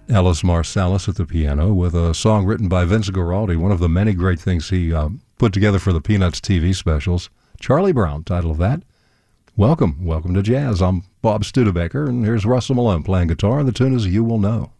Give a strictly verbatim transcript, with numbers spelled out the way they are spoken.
Ellis Marsalis at the piano with a song written by Vince Guaraldi, one of the many great things he uh, put together for the Peanuts T V specials. Charlie Brown, title of that. Welcome, welcome to Jazz. I'm Bob Studebaker, and here's Russell Malone playing guitar, and the tune is You Will Know.